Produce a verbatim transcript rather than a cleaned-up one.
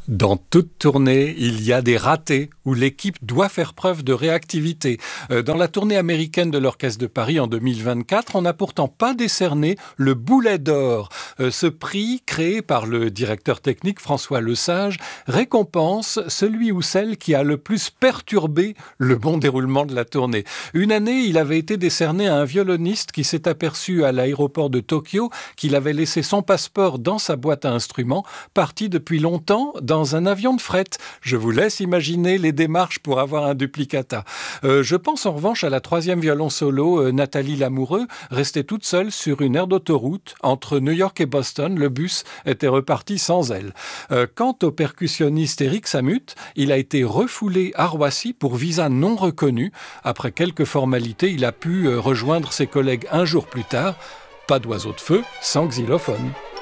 Dans toute tournée, il y a des ratés où l'équipe doit faire preuve de réactivité. Euh, Dans la tournée américaine de l'Orchestre de Paris en deux mille vingt-quatre, on n'a pourtant pas décerné le Boulet d'Or. Euh, Ce prix, créé par le directeur technique François Lesage, récompense celui ou celle qui a le plus perturbé le bon déroulement de la tournée. Une année, il avait été décerné à un violoniste qui s'est aperçu à l'aéroport de Tokyo qu'il avait laissé son passeport dans sa boîte à instruments, parti depuis longtemps dans dans un avion de fret. Je vous laisse imaginer les démarches pour avoir un duplicata. Euh, je pense en revanche à la troisième violon solo, euh, Nathalie Lamoureux, restée toute seule sur une aire d'autoroute entre New York et Boston. Le bus était reparti sans elle. Euh, quant au percussionniste Éric Samut, il a été refoulé à Roissy pour visa non reconnu. Après quelques formalités, il a pu euh, rejoindre ses collègues un jour plus tard. Pas d'oiseau de feu sans xylophone.